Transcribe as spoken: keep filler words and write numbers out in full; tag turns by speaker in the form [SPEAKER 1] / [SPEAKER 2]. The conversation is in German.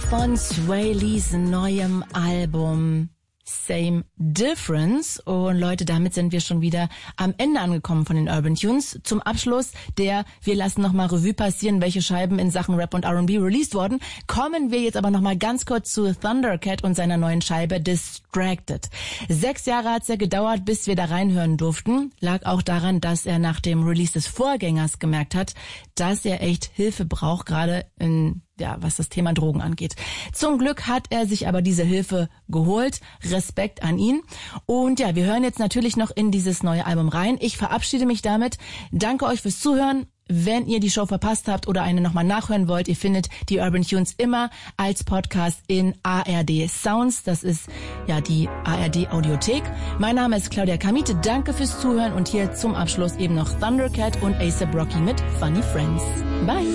[SPEAKER 1] von Swae Lees neuem Album Same Difference. Und Leute, damit sind wir schon wieder am Ende angekommen von den Urban Tunes. Zum Abschluss der, wir lassen nochmal Revue passieren, welche Scheiben in Sachen Rap und R and B released wurden, kommen wir jetzt aber nochmal ganz kurz zu Thundercat und seiner neuen Scheibe Distracted. Sechs Jahre hat's ja gedauert, bis wir da reinhören durften. Lag auch daran, dass er nach dem Release des Vorgängers gemerkt hat, dass er echt Hilfe braucht, gerade in ja, was das Thema Drogen angeht. Zum Glück hat er sich aber diese Hilfe geholt. Respekt an ihn. Und ja, wir hören jetzt natürlich noch in dieses neue Album rein. Ich verabschiede mich damit. Danke euch fürs Zuhören. Wenn ihr die Show verpasst habt oder eine nochmal nachhören wollt, ihr findet die Urban Tunes immer als Podcast in A R D Sounds. Das ist ja die A R D Audiothek. Mein Name ist Claudia Kamite. Danke fürs Zuhören und hier zum Abschluss eben noch Thundercat und A$AP Rocky mit Funny Friends. Bye!